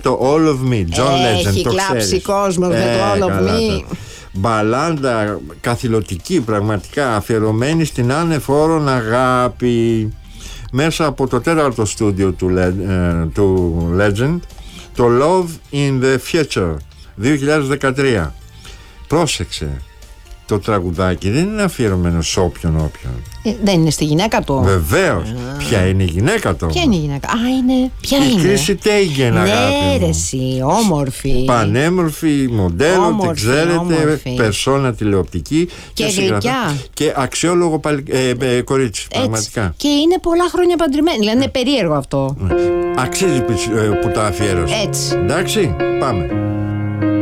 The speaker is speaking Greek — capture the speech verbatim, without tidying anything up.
το All of Me, John Legend. Έχει το κλάψει ξέρεις. κόσμος με Ε, το All of καλά Me. το. Μπαλάντα καθηλωτική, πραγματικά αφιερωμένη στην ανεφόρον αγάπη. Μέσα από το τέταρτο στούντιο του, ε, του Legend, το Love in the Future δύο χιλιάδες δεκατρία. Πρόσεξε, το τραγουδάκι δεν είναι αφιερωμένο σε όποιον όποιον. Ε, δεν είναι στη γυναίκα του. Βεβαίως. Ποια είναι η γυναίκα του? Ποια είναι η γυναίκα? Α, είναι. Ποια η είναι? Κρίση Τέιγεν, αγάπη Ναι, μου. ρε εσύ, όμορφη. Πανέμορφη μοντέλο, Όμορφη, την ξέρετε, όμορφη. περσόνα τηλεοπτική Και συγγραφέα. γλυκιά. Και αξιόλογο παλι... ε, ε, κορίτσι, πραγματικά. Έτσι. Και είναι πολλά χρόνια παντρεμένη. Δηλαδή είναι περίεργο αυτό. Αξίζει που, ε, που τα αφιέρωσε. Έτσι. Εντάξει, πάμε.